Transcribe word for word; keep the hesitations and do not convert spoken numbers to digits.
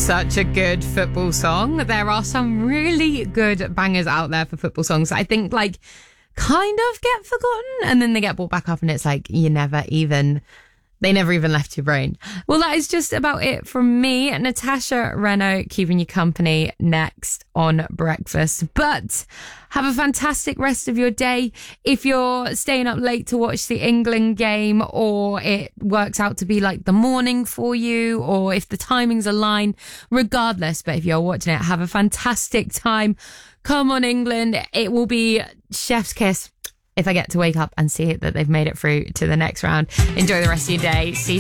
Such a good football song. There are some really good bangers out there for football songs that I think like kind of get forgotten and then they get brought back up and it's like you never even they never even left your brain. Well, that is just about it from me. Natasha Reno keeping you company next on Breakfast. But have a fantastic rest of your day. If you're staying up late to watch the England game or it works out to be like the morning for you or if the timings align, regardless, but if you're watching it, have a fantastic time. Come on, England. It will be chef's kiss if I get to wake up and see that they've made it through to the next round. Enjoy the rest of your day. See